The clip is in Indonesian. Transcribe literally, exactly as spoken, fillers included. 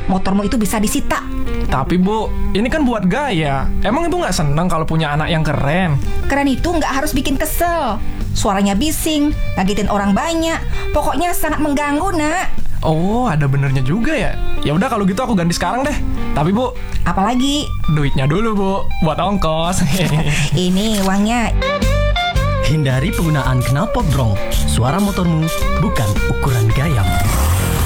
motormu itu bisa disita. Tapi Bu, ini kan buat gaya. Emang Ibu nggak senang kalau punya anak yang keren? Keren itu nggak harus bikin kesel. Suaranya bising, ngagetin orang banyak. Pokoknya sangat mengganggu, Nak. Oh, ada benernya juga ya. Ya udah kalau gitu aku ganti sekarang deh. Tapi Bu, Apalagi? duitnya dulu Bu, buat ongkos. Ini uangnya. Hindari penggunaan knalpot brong. Suara motormu bukan ukuran gayam.